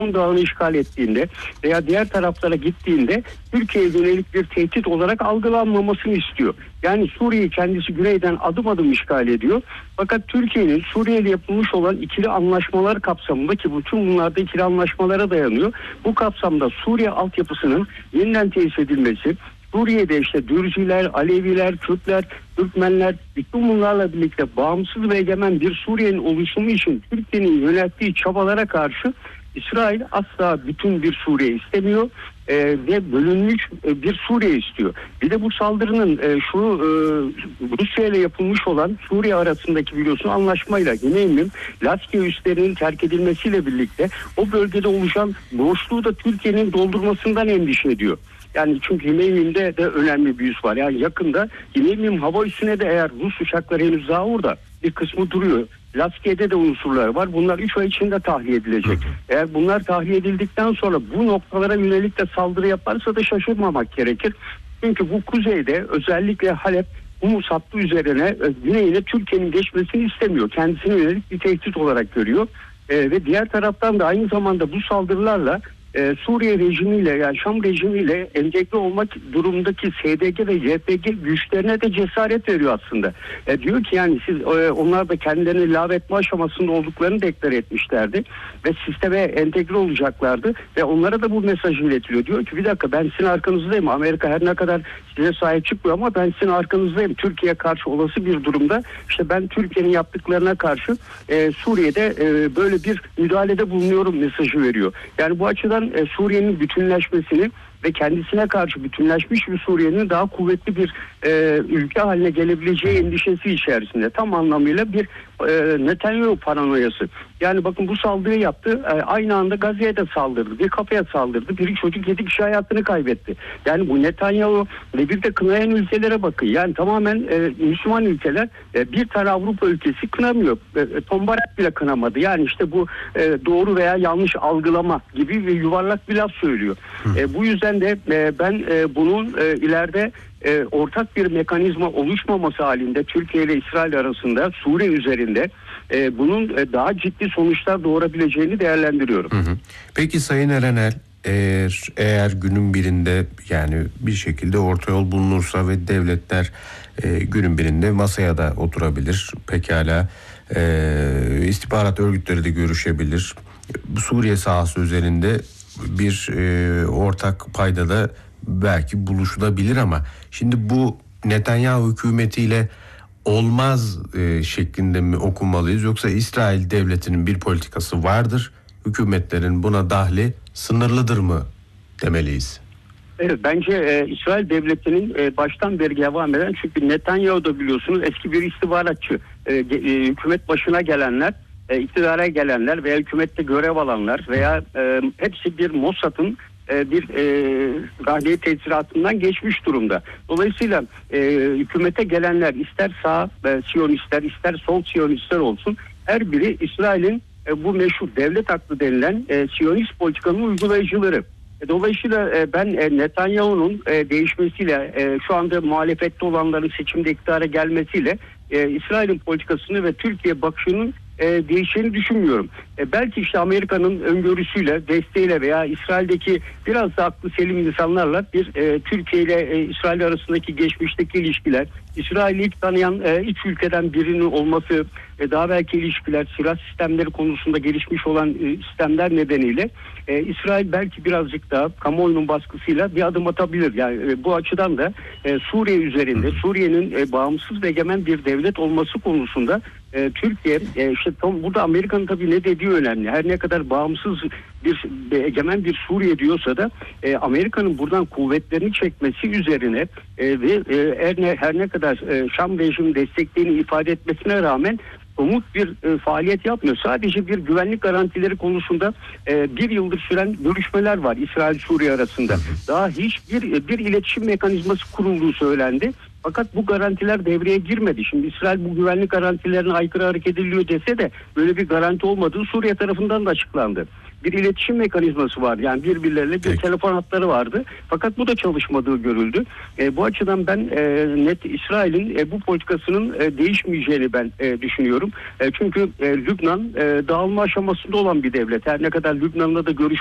Dağı'nı işgal ettiğinde veya diğer taraflara gittiğinde Türkiye'ye yönelik bir tehdit olarak algılanmamasını istiyor. Yani Suriye'yi kendisi güneyden adım adım işgal ediyor. Fakat Türkiye'nin Suriye'yle yapılmış olan ikili anlaşmalar kapsamında, ki bütün bunlar da ikili anlaşmalara dayanıyor, bu kapsamda Suriye altyapısının yeniden tesis edilmesi, Suriye'de işte Dürziler, Aleviler, Kürtler, Türkmenler, bütün bunlarla birlikte bağımsız ve egemen bir Suriye'nin oluşumu için Türkiye'nin yönelttiği çabalara karşı İsrail asla bütün bir Suriye istemiyor ve bölünmüş bir Suriye istiyor. Bir de bu saldırının Rusya ile yapılmış olan Suriye arasındaki biliyorsun anlaşmayla Hümeymi'nin Laskiye üslerinin terk edilmesiyle birlikte o bölgede oluşan boşluğu da Türkiye'nin doldurmasından endişe ediyor. Yani çünkü Hümeymi'nde de önemli bir üs var. Yani yakında Hümeymi hava üssüne de eğer Rus uçakları henüz daha orada bir kısmı duruyor. Laskiye'de de unsurlar var. Bunlar 3 ay içinde tahliye edilecek. Eğer bunlar tahliye edildikten sonra bu noktalara yönelik de saldırı yaparsa da şaşırmamak gerekir. Çünkü bu kuzeyde özellikle Halep, Humus hattı üzerine güneyine Türkiye'nin geçmesini istemiyor. Kendisine yönelik bir tehdit olarak görüyor. Ve diğer taraftan da aynı zamanda bu saldırılarla Suriye rejimiyle, yani Şam rejimiyle entegre olmak durumundaki SDG ve YPG güçlerine de cesaret veriyor aslında. Diyor ki yani siz onlar da kendilerini ilave etme aşamasında olduklarını deklar etmişlerdi ve sisteme entegre olacaklardı ve onlara da bu mesaj iletiliyor. Diyor ki bir dakika, ben sizin arkanızdayım. Amerika her ne kadar size sahip çıkmıyor ama ben sizin arkanızdayım. Türkiye karşı olası bir durumda işte ben Türkiye'nin yaptıklarına karşı Suriye'de böyle bir müdahalede bulunuyorum mesajı veriyor. Yani bu açıdan Suriye'nin bütünleşmesini ve kendisine karşı bütünleşmiş bir Suriye'nin daha kuvvetli bir ülke haline gelebileceği endişesi içerisinde. Tam anlamıyla bir Netanyahu paranoyası. Yani bakın bu saldırıyı yaptı. Aynı anda Gazze'ye de saldırdı. Bir kafeye saldırdı. Bir çocuk 7 kişi hayatını kaybetti. Yani bu Netanyahu ve bir de kınayan ülkelere bakın. Yani tamamen Müslüman ülkeler bir tane Avrupa ülkesi kınamıyor. Tombarak bile kınamadı. Yani işte bu doğru veya yanlış algılama gibi bir yuvarlak bir laf söylüyor. Bu yüzden de ben bunun ileride ortak bir mekanizma oluşmaması halinde Türkiye ile İsrail arasında Suriye üzerinde bunun daha ciddi sonuçlar doğurabileceğini değerlendiriyorum. Peki Sayın Erenel, eğer günün birinde yani bir şekilde orta yol bulunursa ve devletler günün birinde masaya da oturabilir, pekala istihbarat örgütleri de görüşebilir. Suriye sahası üzerinde bir ortak paydada belki buluşulabilir ama şimdi bu Netanyahu hükümetiyle olmaz şeklinde mi okumalıyız, yoksa İsrail devletinin bir politikası vardır, hükümetlerin buna dahli sınırlıdır mı demeliyiz? Evet, bence İsrail devletinin baştan beri devam eden, çünkü Netanyahu da biliyorsunuz eski bir istihbaratçı. Hükümet başına gelenler, iktidara gelenler veya hükümette görev alanlar veya hepsi bir Mossad'ın bir rahliye teçhizatından geçmiş durumda. Dolayısıyla hükümete gelenler ister sağ Siyonistler ister sol Siyonistler olsun, her biri İsrail'in bu meşhur devlet aklı denilen Siyonist politikanın uygulayıcıları. Dolayısıyla ben Netanyahu'nun değişmesiyle şu anda muhalefette olanların seçimde iktidara gelmesiyle İsrail'in politikasını ve Türkiye bakışının değişeceğini düşünmüyorum. Belki işte Amerika'nın öngörüsüyle, desteğiyle veya İsrail'deki biraz da aklı selim insanlarla bir Türkiye ile İsrail arasındaki geçmişteki ilişkiler, İsrail'i ilk tanıyan iç ülkeden birinin olması, daha belki ilişkiler, silah sistemleri konusunda gelişmiş olan sistemler nedeniyle İsrail belki birazcık daha kamuoyunun baskısıyla bir adım atabilir. Yani bu açıdan da Suriye üzerinde, Suriye'nin bağımsız ve egemen bir devlet olması konusunda Türkiye, işte burada Amerika'nın tabii ne dediği önemli. Her ne kadar bağımsız bir egemen bir Suriye diyorsa da Amerika'nın buradan kuvvetlerini çekmesi üzerine ve her ne kadar Şam rejimi desteklediğini ifade etmesine rağmen somut bir faaliyet yapmıyor. Sadece bir güvenlik garantileri konusunda bir yıldır süren görüşmeler var İsrail-Suriye arasında. Daha hiçbir iletişim mekanizması kurulduğu söylendi. Fakat bu garantiler devreye girmedi. Şimdi İsrail bu güvenlik garantilerine aykırı hareket ediliyor dese de böyle bir garanti olmadığı Suriye tarafından da açıklandı. bir iletişim mekanizması var. Yani birbirleriyle bir telefon hatları vardı. Fakat bu da çalışmadığı görüldü. Bu açıdan ben net İsrail'in bu politikasının değişmeyeceğini ben düşünüyorum. Çünkü Lübnan dağılma aşamasında olan bir devlet. Her ne kadar Lübnan'la da